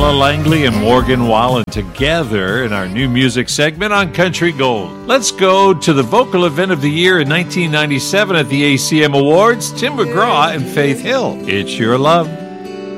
Ella Langley and Morgan Wallen together in our new music segment on Country Gold. Let's go to the vocal event of the year in 1997 at the ACM Awards, Tim McGraw and Faith Hill. It's Your Love.